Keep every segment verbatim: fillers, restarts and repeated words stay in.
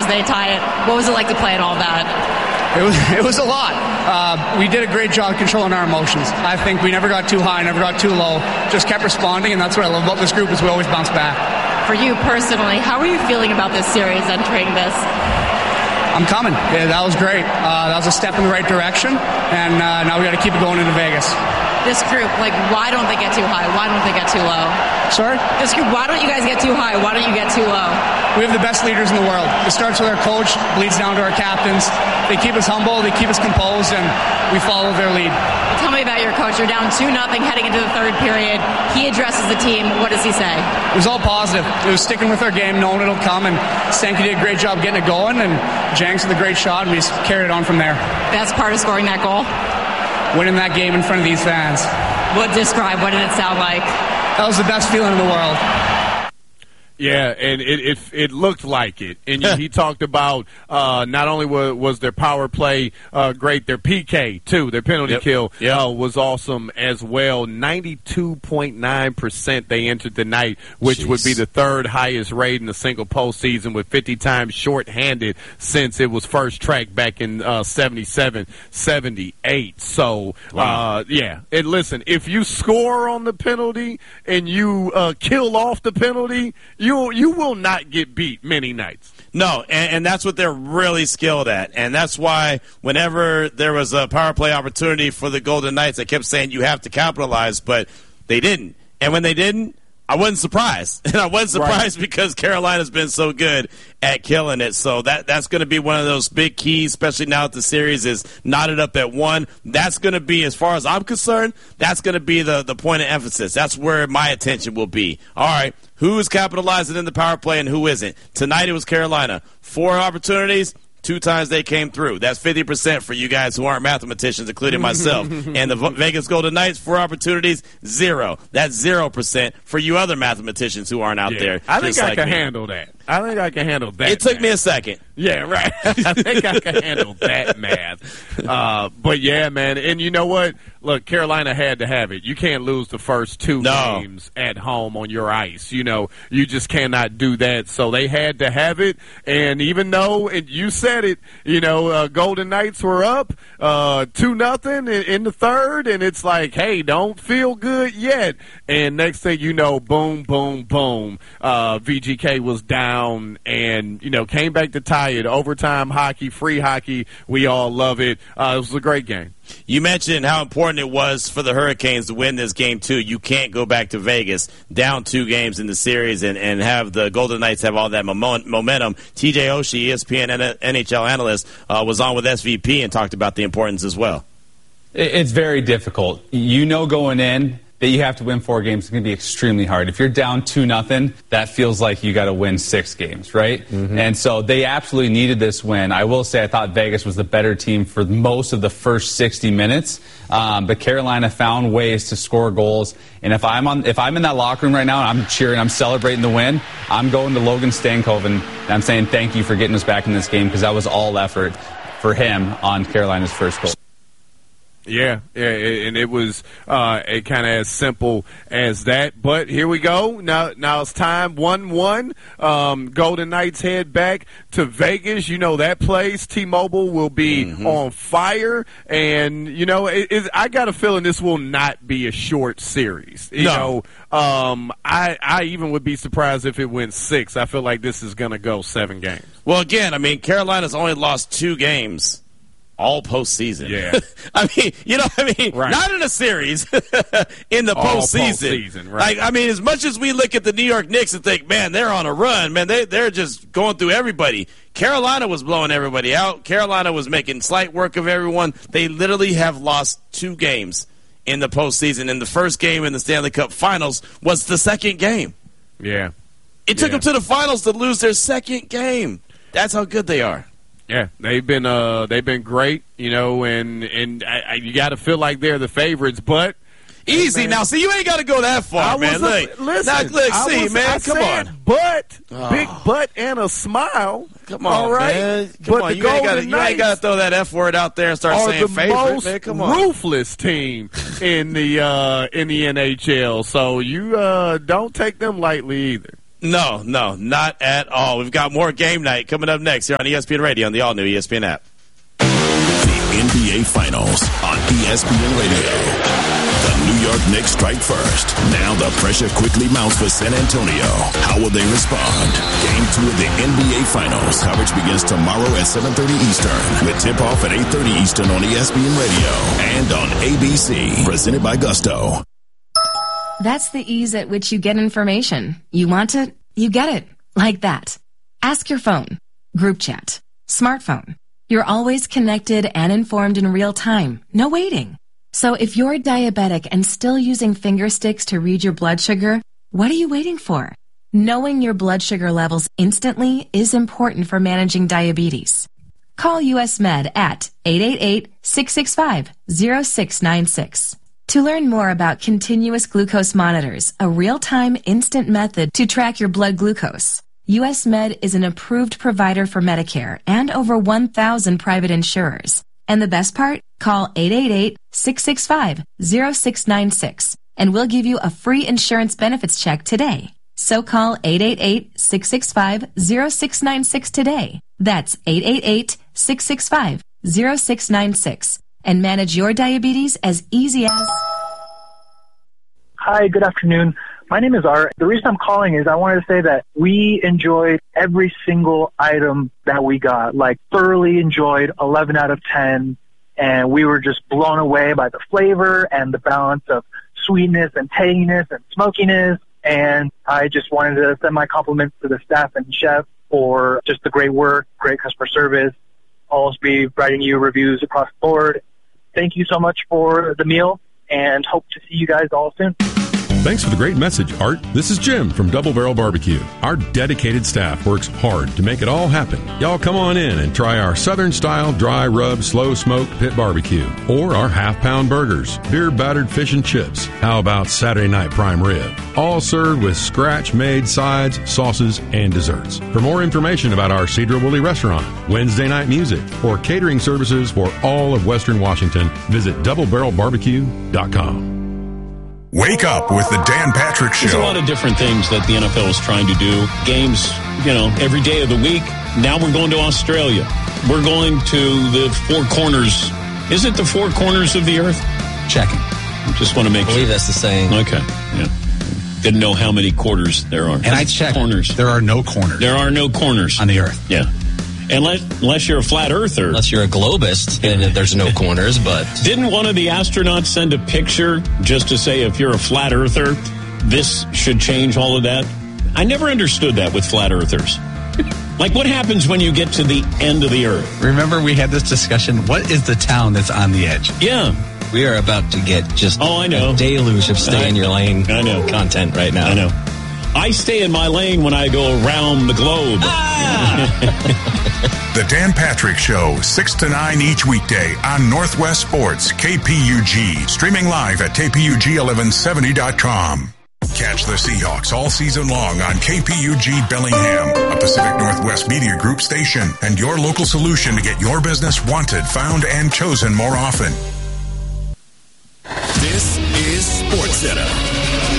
they tie it. What was it like to play in all that? It was, it was a lot. Uh, we did a great job controlling our emotions. I think we never got too high, never got too low. Just kept responding, and that's what I love about this group is we always bounce back. For you personally, how are you feeling about this series entering this? I'm coming. Yeah, that was great. Uh, that was a step in the right direction, and uh, now we got to keep it going into Vegas. This group, like, why don't they get too high? Why don't they get too low? Sorry? This group, why don't you guys get too high? Why don't you get too low? We have the best leaders in the world. It starts with our coach, bleeds down to our captains. They keep us humble, they keep us composed, and we follow their lead. Tell me about your coach. You're down two nothing heading into the third period. He addresses the team. What does he say? It was all positive. It was sticking with our game, knowing it'll come, and Stanky did a great job getting it going, and Jenks with a great shot, and we just carried it on from there. Best part of scoring that goal? Winning that game in front of these fans. What describe? What did it sound like? That was the best feeling in the world. Yeah, and it it, it looked like it. And you, he talked about uh, not only was, was their power play uh, great, their P K, too, their penalty yep. kill yep. Uh, was awesome as well. ninety-two point nine percent they entered the night, which Jeez. would be the third highest rate in a single postseason with fifty times shorthanded since it was first tracked back in uh, seventy-seven seventy-eight. So, wow. uh, yeah. And listen, if you score on the penalty and you uh, kill off the penalty, you You, you will not get beat many nights. No, and, and that's what they're really skilled at. And that's why whenever there was a power play opportunity for the Golden Knights, I kept saying you have to capitalize, but they didn't. And when they didn't, I wasn't surprised. And I wasn't surprised right. because Carolina's been so good at killing it. So that that's going to be one of those big keys, especially now that the series is knotted up at one. That's going to be, as far as I'm concerned, that's going to be the, the point of emphasis. That's where my attention will be. All right, who is capitalizing in the power play and who isn't? Tonight it was Carolina. Four opportunities. Two times they came through. That's fifty percent for you guys who aren't mathematicians, including myself. And the Vegas Golden Knights, four opportunities, zero. That's zero percent for you other mathematicians who aren't out yeah. there. I think I like can me. handle that. I think I can handle that. It took math. me a second. Yeah, right. I think I can handle that math. Uh, but, yeah, man, and you know what? Look, Carolina had to have it. You can't lose the first two no. games at home on your ice. You know, you just cannot do that. So they had to have it. And even though, and you said it, you know, uh, Golden Knights were up uh, two nothing in, in the third, and it's like, hey, don't feel good yet. And next thing you know, boom, boom, boom, uh, V G K was down. And, you know, came back to tie it. Overtime hockey, free hockey. We all love it. Uh, it was a great game. You mentioned how important it was for the Hurricanes to win this game, too. You can't go back to Vegas down two games in the series and, and have the Golden Knights have all that momentum. T J Oshie, E S P N N H L analyst, uh, was on with S V P and talked about the importance as well. It's very difficult. You know going in that you have to win four games. It's going to be extremely hard. If you're down two nothing, that feels like you got to win six games, right? Mm-hmm. And so they absolutely needed this win. I will say I thought Vegas was the better team for most of the first sixty minutes, um, but Carolina found ways to score goals. And if I'm on, if I'm in that locker room right now and I'm cheering, I'm celebrating the win, I'm going to Logan Stankoven and I'm saying thank you for getting us back in this game because that was all effort for him on Carolina's first goal. Yeah, yeah, and it was uh, kind of as simple as that. But here we go. Now, now it's time. one one. Um, Golden Knights head back to Vegas. You know that place, T-Mobile, will be mm-hmm. on fire. And, you know, it, it, I got a feeling this will not be a short series. You no. know, um, I, I even would be surprised if it went six. I feel like this is going to go seven games. Well, again, I mean, Carolina's only lost two games all postseason. Yeah. I mean, you know what I mean? Right. Not in a series, in the all postseason. postseason right. Like, I mean, as much as we look at the New York Knicks and think, man, they're on a run, man, they, they're just going through everybody. Carolina was blowing everybody out. Carolina was making slight work of everyone. They literally have lost two games in the postseason. And the first game in the Stanley Cup Finals was the second game. Yeah. It took yeah. them to the finals to lose their second game. That's how good they are. Yeah, they've been uh they've been great, you know, and and I, I, you got to feel like they're the favorites, but easy hey, now. See, you ain't got to go that far, I man. Was look, a, listen, now, look, I see, was, man, I come said, on, but oh. big butt and a smile. Come on, all right, man. Come but on, the you ain't gotta, you ain't got to throw that F word out there and start are saying the favorite. most Man, come on. ruthless team in the uh, in the N H L. So you uh, don't take them lightly either. No, no, not at all. We've got more Game Night coming up next here on E S P N Radio and the all-new E S P N app. The N B A Finals on E S P N Radio. The New York Knicks strike first. Now the pressure quickly mounts for San Antonio. How will they respond? Game two of the N B A Finals. Coverage begins tomorrow at seven thirty Eastern with tip-off at eight thirty Eastern on E S P N Radio and on A B C. Presented by Gusto. That's the ease at which you get information. You want it, you get it. Like that. Ask your phone. Group chat. Smartphone. You're always connected and informed in real time. No waiting. So if you're diabetic and still using finger sticks to read your blood sugar, what are you waiting for? Knowing your blood sugar levels instantly is important for managing diabetes. Call U S Med at eight eight eight, six six five, zero six nine six. To learn more about continuous glucose monitors, a real-time instant method to track your blood glucose, U S Med is an approved provider for Medicare and over one thousand private insurers. And the best part? Call eight eight eight, six six five, zero six nine six and we'll give you a free insurance benefits check today. So call eight eight eight, six six five, zero six nine six today. That's eight eight eight, six six five, zero six nine six and manage your diabetes as easy as... Hi, good afternoon. My name is Art. The reason I'm calling is I wanted to say that we enjoyed every single item that we got, like thoroughly enjoyed eleven out of ten, and we were just blown away by the flavor and the balance of sweetness and tanginess and smokiness, and I just wanted to send my compliments to the staff and chef for just the great work, great customer service. I'll also be writing you reviews across the board. Thank you so much for the meal, and hope to see you guys all soon. Thanks for the great message, Art. This is Jim from Double Barrel Barbecue. Our dedicated staff works hard to make it all happen. Y'all come on in and try our Southern-style dry rub slow smoke pit barbecue or our half-pound burgers, beer-battered fish and chips. How about Saturday night prime rib? All served with scratch-made sides, sauces, and desserts. For more information about our Cedar Woolley restaurant, Wednesday night music, or catering services for all of Western Washington, visit double barrel barbecue dot com. Wake up with the Dan Patrick Show. There's a lot of different things that the N F L is trying to do. Games, you know, every day of the week. Now we're going to Australia. We're going to the four corners. Is it the four corners of the earth? Checking. Just want to make sure. I believe sure. That's the saying. Okay. Yeah. Didn't know how many quarters there are. And I checked. Corners. There are no corners. There are no corners. On the earth. Yeah. Unless, unless you're a flat earther. Unless you're a globist, then there's no corners, but... Didn't one of the astronauts send a picture just to say if you're a flat earther, this should change all of that? I never understood that with flat earthers. Like, what happens when you get to the end of the earth? Remember we had this discussion, what is the town that's on the edge? Yeah. We are about to get just oh, I know. a deluge of stay I, in your lane I know. content right now. I know. I stay in my lane when I go around the globe. Ah! The Dan Patrick Show, six to nine each weekday on Northwest Sports, K P U G. Streaming live at K P U G eleven seventy dot com. Catch the Seahawks all season long on K P U G Bellingham, a Pacific Northwest Media Group station, and your local solution to get your business wanted, found, and chosen more often. This is SportsCenter.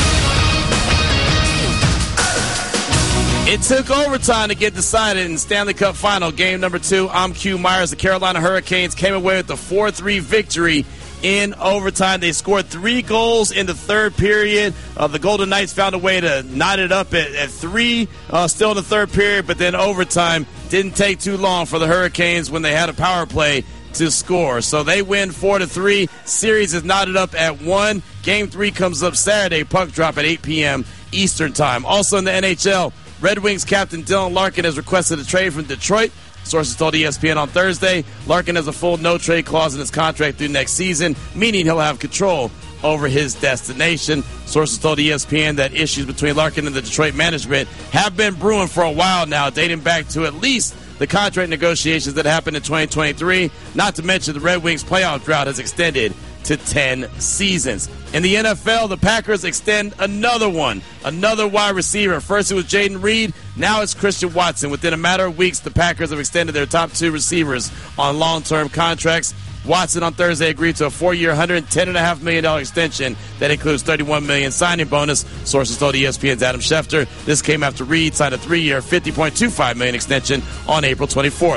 It took overtime to get decided in Stanley Cup Final, game number two. I'm Q Myers. The Carolina Hurricanes came away with a four three victory in overtime. They scored three goals in the third period. Uh, the Golden Knights found a way to knot it up at, at three uh, still in the third period, but then overtime didn't take too long for the Hurricanes when they had a power play to score. So they win four to three. Series is knotted up at one. Game three comes up Saturday. Puck drop at eight p.m. Eastern time. Also in the N H L, Red Wings captain Dylan Larkin has requested a trade from Detroit. Sources told E S P N on Thursday Larkin has a full no-trade clause in his contract through next season, meaning he'll have control over his destination. Sources told E S P N that issues between Larkin and the Detroit management have been brewing for a while now, dating back to at least the contract negotiations that happened in twenty twenty-three. Not to mention the Red Wings playoff drought has extended to ten seasons. In the N F L, the Packers extend another one, another wide receiver. First it was Jaden Reed, now it's Christian Watson. Within a matter of weeks, the Packers have extended their top two receivers on long-term contracts. Watson on Thursday agreed to a four-year, one hundred ten point five million dollars extension that includes thirty-one million dollars signing bonus. Sources told E S P N's Adam Schefter this came after Reed signed a three-year, fifty point two five million dollars extension on April twenty-fourth.